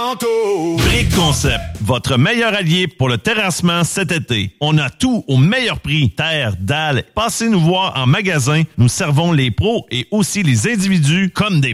tantôt. Brick Concept, votre meilleur allié pour le terrassement cet été. On a tout au meilleur prix. Terre, dalles. Passez nous voir en magasin. Nous servons les pros et aussi les individus comme des